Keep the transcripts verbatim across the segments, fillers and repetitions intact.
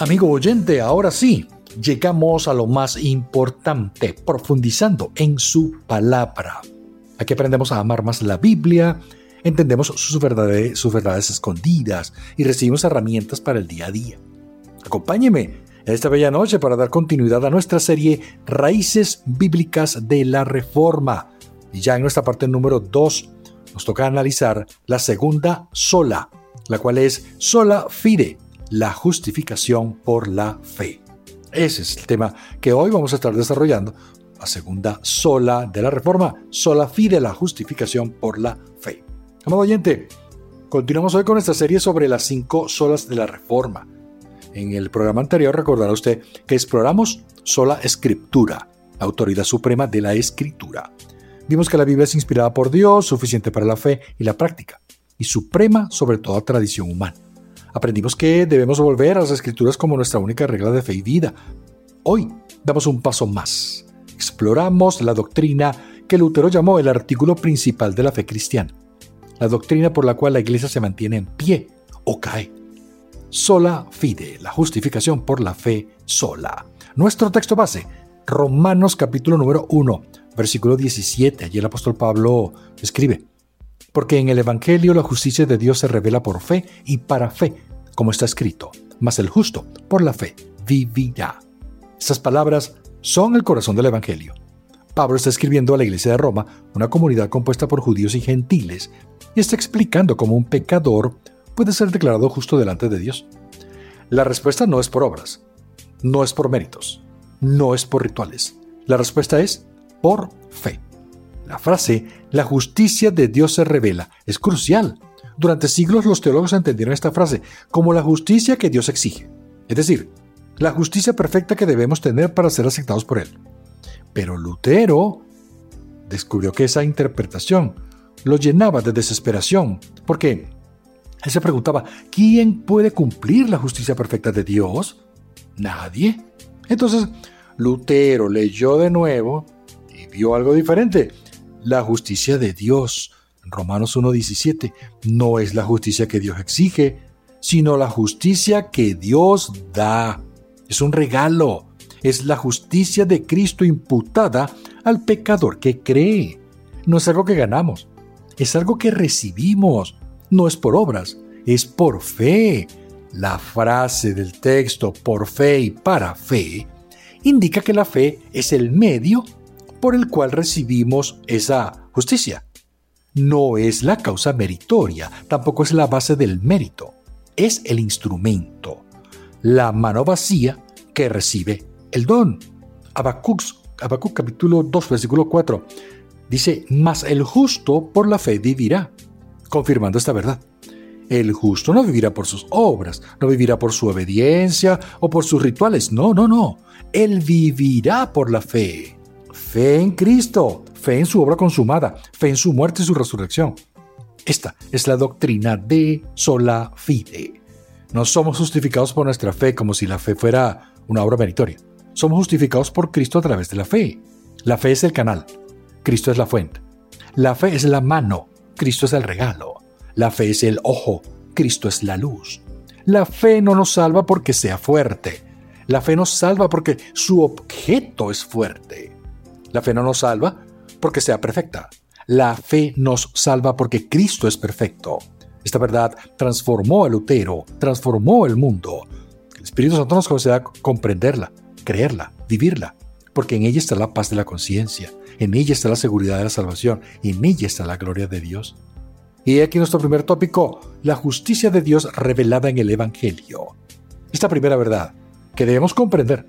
Amigo oyente, ahora sí, llegamos a lo más importante, profundizando en su palabra. Aquí aprendemos a amar más la Biblia, entendemos sus verdades, sus verdades escondidas y recibimos herramientas para el día a día. Acompáñeme esta bella noche para dar continuidad a nuestra serie Raíces Bíblicas de la Reforma. Y ya en nuestra parte número dos nos toca analizar la segunda sola, la cual es sola fide, la justificación por la fe. Ese es el tema que hoy vamos a estar desarrollando, la segunda sola de la Reforma, sola fide, la justificación por la fe. Amado oyente, continuamos hoy con esta serie sobre las cinco solas de la Reforma. En el programa anterior recordará usted que exploramos sola escritura, la autoridad suprema de la escritura. Vimos que la Biblia es inspirada por Dios, suficiente para la fe y la práctica, y suprema sobre toda tradición humana. Aprendimos que debemos volver a las Escrituras como nuestra única regla de fe y vida. Hoy damos un paso más. Exploramos la doctrina que Lutero llamó el artículo principal de la fe cristiana, la doctrina por la cual la Iglesia se mantiene en pie o cae. Sola fide, la justificación por la fe sola. Nuestro texto base, Romanos capítulo número uno, versículo diecisiete. Allí el apóstol Pablo escribe: porque en el Evangelio la justicia de Dios se revela por fe y para fe, como está escrito, mas el justo por la fe vivirá. Estas palabras son el corazón del Evangelio. Pablo está escribiendo a la iglesia de Roma, una comunidad compuesta por judíos y gentiles, y está explicando cómo un pecador puede ser declarado justo delante de Dios. La respuesta no es por obras, no es por méritos, no es por rituales. La respuesta es por fe. La frase, la justicia de Dios se revela, es crucial. Durante siglos los teólogos entendieron esta frase como la justicia que Dios exige, es decir, la justicia perfecta que debemos tener para ser aceptados por Él. Pero Lutero descubrió que esa interpretación lo llenaba de desesperación, porque él se preguntaba, ¿quién puede cumplir la justicia perfecta de Dios? Nadie. Entonces, Lutero leyó de nuevo y vio algo diferente. La justicia de Dios, en Romanos uno diecisiete, no es la justicia que Dios exige, sino la justicia que Dios da. Es un regalo. Es la justicia de Cristo imputada al pecador que cree. No es algo que ganamos, es algo que recibimos. No es por obras, es por fe. La frase del texto, por fe y para fe, indica que la fe es el medio por el cual recibimos esa justicia. No es la causa meritoria, tampoco es la base del mérito. Es el instrumento, la mano vacía que recibe el don. Habacuc, Habacuc capítulo dos, versículo cuatro, dice, mas el justo por la fe vivirá, confirmando esta verdad. El justo no vivirá por sus obras, no vivirá por su obediencia o por sus rituales. No, no, no. Él vivirá por la fe. Fe en Cristo, fe en su obra consumada, fe en su muerte y su resurrección. Esta es la doctrina de sola fide. No somos justificados por nuestra fe como si la fe fuera una obra meritoria. Somos justificados por Cristo a través de la fe. La fe es el canal, Cristo es la fuente. La fe es la mano, Cristo es el regalo. La fe es el ojo, Cristo es la luz. La fe no nos salva porque sea fuerte. La fe nos salva porque su objeto es fuerte. La fe no nos salva porque sea perfecta. La fe nos salva porque Cristo es perfecto. Esta verdad transformó a Lutero, transformó el mundo. El Espíritu Santo nos concede comprenderla, creerla, vivirla, porque en ella está la paz de la conciencia, en ella está la seguridad de la salvación, en ella está la gloria de Dios. Y aquí nuestro primer tópico, la justicia de Dios revelada en el Evangelio. Esta primera verdad que debemos comprender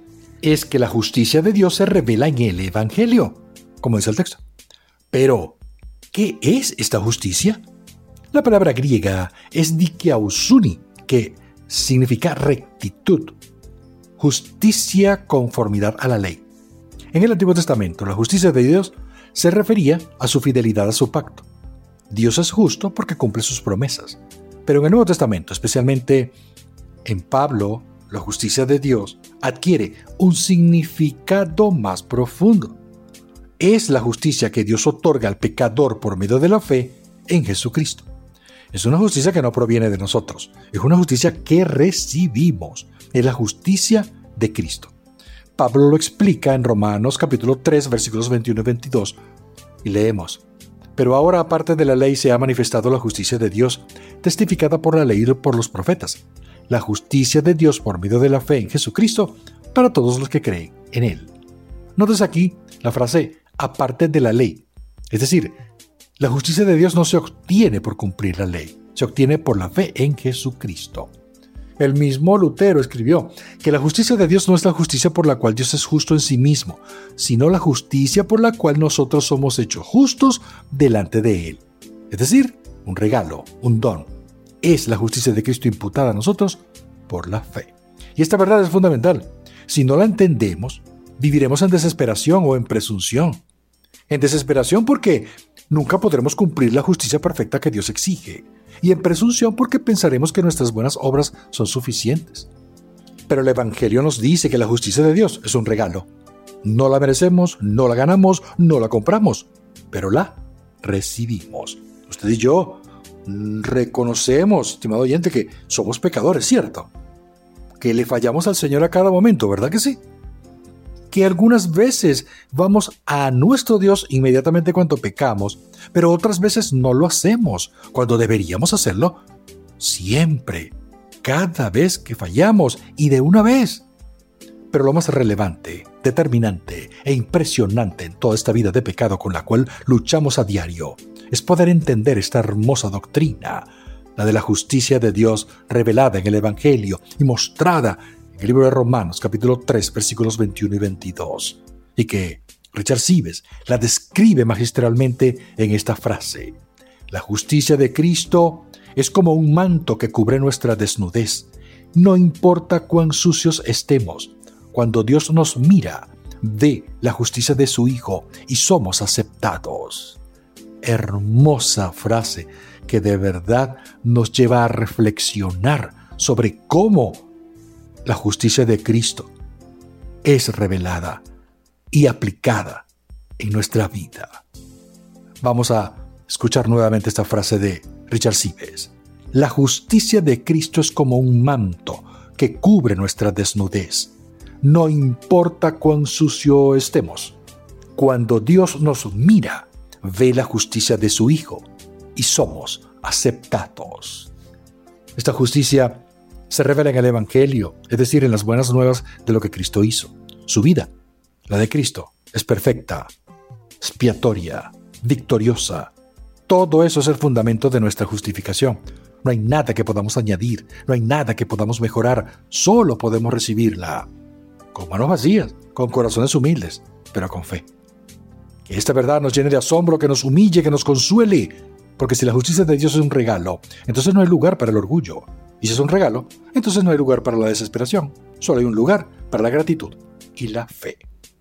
es que la justicia de Dios se revela en el Evangelio, como dice el texto. Pero, ¿qué es esta justicia? La palabra griega es dikaiosune, que significa rectitud, justicia, conformidad a la ley. En el Antiguo Testamento, la justicia de Dios se refería a su fidelidad a su pacto. Dios es justo porque cumple sus promesas. Pero en el Nuevo Testamento, especialmente en Pablo, la justicia de Dios adquiere un significado más profundo. Es la justicia que Dios otorga al pecador por medio de la fe en Jesucristo. Es una justicia que no proviene de nosotros, es una justicia que recibimos. es la justicia de Cristo. Pablo lo explica en Romanos capítulo tres, versículos veintiuno y veintidós, y leemos: Pero ahora, aparte de la ley, se ha manifestado la justicia de Dios, testificada por la ley y por los profetas, la justicia de Dios por medio de la fe en Jesucristo, para todos los que creen en Él. Notes aquí la frase aparte de la ley. Es decir, la justicia de Dios no se obtiene por cumplir la ley, se obtiene por la fe en Jesucristo. El mismo Lutero escribió que la justicia de Dios no es la justicia por la cual Dios es justo en sí mismo, sino la justicia por la cual nosotros somos hechos justos delante de Él. Es decir, un regalo, un don. Es la justicia de Cristo imputada a nosotros por la fe. Y esta verdad es fundamental. Si no la entendemos, viviremos en desesperación o en presunción. En desesperación porque nunca podremos cumplir la justicia perfecta que Dios exige. Y en presunción porque pensaremos que nuestras buenas obras son suficientes. Pero el Evangelio nos dice que la justicia de Dios es un regalo. No la merecemos, no la ganamos, no la compramos, pero la recibimos. Usted y yo reconocemos, estimado oyente, que somos pecadores, ¿cierto? Que le fallamos al Señor a cada momento, ¿verdad que sí? Que algunas veces vamos a nuestro Dios inmediatamente cuando pecamos, pero otras veces no lo hacemos cuando deberíamos hacerlo siempre, cada vez que fallamos y de una vez. Pero lo más relevante, determinante e impresionante en toda esta vida de pecado con la cual luchamos a diario es poder entender esta hermosa doctrina, la de la justicia de Dios revelada en el Evangelio y mostrada en el libro de Romanos, capítulo tres, versículos veintiuno y veintidós, y que Richard Sibbes la describe magistralmente en esta frase: la justicia de Cristo es como un manto que cubre nuestra desnudez. No importa cuán sucios estemos, cuando Dios nos mira, ve la justicia de su Hijo y somos aceptados. Hermosa frase que de verdad nos lleva a reflexionar sobre cómo la justicia de Cristo es revelada y aplicada en nuestra vida. Vamos a escuchar nuevamente esta frase de Richard Sibbes. La justicia de Cristo es como un manto que cubre nuestra desnudez. No importa cuán sucio estemos. Cuando Dios nos mira, ve la justicia de su Hijo y somos aceptados. Esta justicia se revela en el Evangelio, es decir, en las buenas nuevas de lo que Cristo hizo. Su vida, la de Cristo, es perfecta, expiatoria, victoriosa. Todo eso es el fundamento de nuestra justificación. No hay nada que podamos añadir, no hay nada que podamos mejorar, solo podemos recibirla con manos vacías, con corazones humildes, pero con fe. Que esta verdad nos llene de asombro, que nos humille, que nos consuele, porque si la justicia de Dios es un regalo, entonces no hay lugar para el orgullo. Y si es un regalo, entonces no hay lugar para la desesperación, solo hay un lugar para la gratitud y la fe.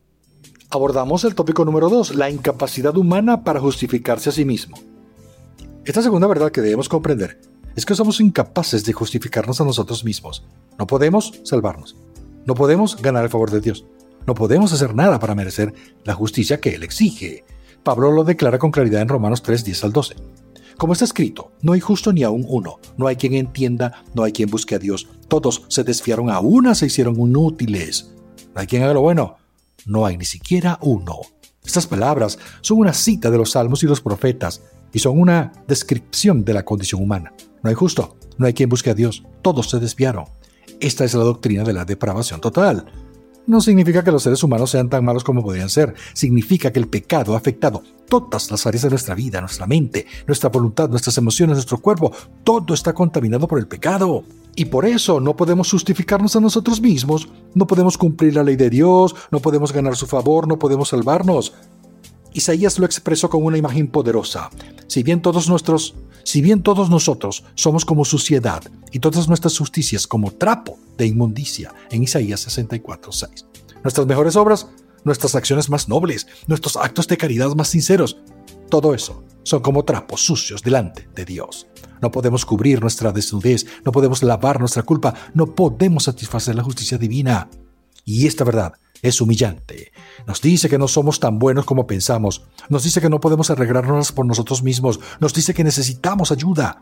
Abordamos el tópico número dos, la incapacidad humana para justificarse a sí mismo. Esta segunda verdad que debemos comprender es que somos incapaces de justificarnos a nosotros mismos. No podemos salvarnos. No podemos ganar el favor de Dios. No podemos hacer nada para merecer la justicia que Él exige. Pablo lo declara con claridad en Romanos tres, diez al doce. Como está escrito, no hay justo ni aún uno, no hay quien entienda, no hay quien busque a Dios. Todos se desfiaron, a una se hicieron inútiles. No hay quien haga lo bueno, no hay ni siquiera uno. Estas palabras son una cita de los salmos y los profetas y son una descripción de la condición humana. No hay justo, no hay quien busque a Dios, todos se desviaron. Esta es la doctrina de la depravación total. No significa que los seres humanos sean tan malos como podrían ser. Significa que el pecado ha afectado todas las áreas de nuestra vida, nuestra mente, nuestra voluntad, nuestras emociones, nuestro cuerpo. Todo está contaminado por el pecado. Y por eso no podemos justificarnos a nosotros mismos. No podemos cumplir la ley de Dios, no podemos ganar su favor, no podemos salvarnos. Isaías lo expresó con una imagen poderosa. Si bien todos nuestros, si bien todos nosotros somos como suciedad y todas nuestras justicias como trapo de inmundicia, en Isaías sesenta y cuatro, seis. Nuestras mejores obras, nuestras acciones más nobles, nuestros actos de caridad más sinceros, todo eso son como trapos sucios delante de Dios. No podemos cubrir nuestra desnudez, no podemos lavar nuestra culpa, no podemos satisfacer la justicia divina. Y esta verdad es humillante. Nos dice que no somos tan buenos como pensamos. Nos dice que no podemos arreglárnoslas por nosotros mismos. Nos dice que necesitamos ayuda.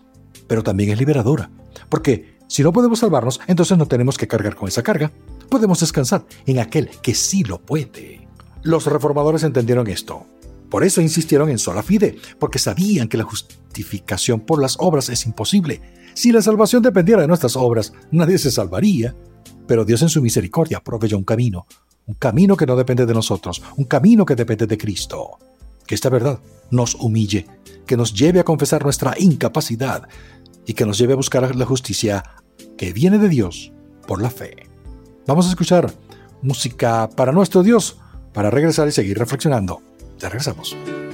pero también es liberadora. Porque si no podemos salvarnos, entonces no tenemos que cargar con esa carga. Podemos descansar en aquel que sí lo puede. Los reformadores entendieron esto. Por eso insistieron en sola fide, porque sabían que la justificación por las obras es imposible. Si la salvación dependiera de nuestras obras, nadie se salvaría. Pero Dios en su misericordia proveyó un camino, un camino que no depende de nosotros, un camino que depende de Cristo. Que esta verdad nos humille, que nos lleve a confesar nuestra incapacidad y que nos lleve a buscar la justicia que viene de Dios por la fe. Vamos a escuchar música para nuestro Dios, para regresar y seguir reflexionando. Ya regresamos.